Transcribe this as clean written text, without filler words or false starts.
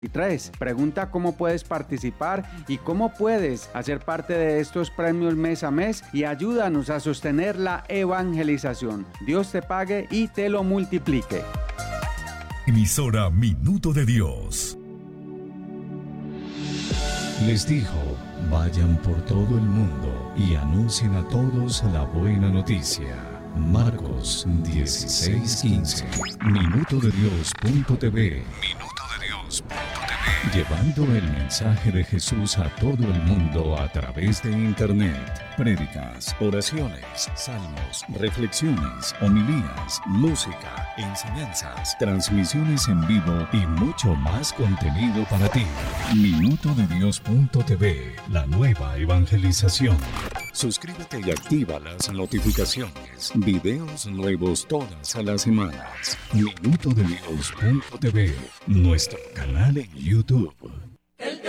Pregunta cómo puedes participar y cómo puedes hacer parte de estos premios mes a mes y ayúdanos a sostener la evangelización. Dios te pague y te lo multiplique. Emisora Minuto de Dios les dijo: vayan por todo el mundo y anuncien a todos la buena noticia. Marcos 16:15. Minutodedios.tv. Llevando el mensaje de Jesús a todo el mundo a través de internet. Prédicas, oraciones, salmos, reflexiones, homilías, música, enseñanzas, transmisiones en vivo y mucho más contenido para ti. Minutodedios.tv, la nueva evangelización. Suscríbete y activa las notificaciones. Videos nuevos todas las semanas. Minutodedios.tv, nuestro canal en YouTube.